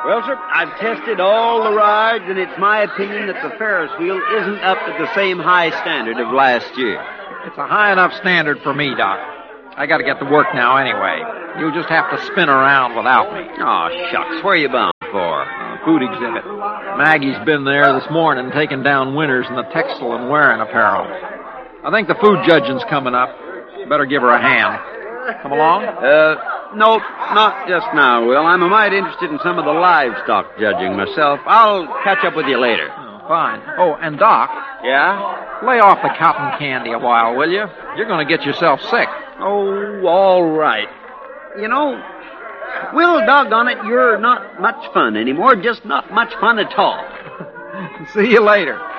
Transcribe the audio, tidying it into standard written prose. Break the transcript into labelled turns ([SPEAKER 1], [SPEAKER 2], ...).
[SPEAKER 1] Well, sir, I've tested all the rides, and it's my opinion that the Ferris wheel isn't up to the same high standard of last year.
[SPEAKER 2] It's a high enough standard for me, Doc. I got to get to work now anyway. You'll just have to spin around without me.
[SPEAKER 1] Oh, shucks. Where are you bound for?
[SPEAKER 2] Food exhibit. Maggie's been there this morning taking down winners in the textile and wearing apparel. I think the food judging's coming up. Better give her a hand. Come along?
[SPEAKER 1] No, not just now, Will. I'm a mite interested in some of the livestock judging myself. I'll catch up with you later.
[SPEAKER 2] Oh, fine. Oh, and Doc.
[SPEAKER 1] Yeah?
[SPEAKER 2] Lay off the cotton candy a while, will you? You're going to get yourself sick.
[SPEAKER 1] Oh, all right. You know, Will, doggone it, you're not much fun anymore. Just not much fun at all.
[SPEAKER 2] See you later.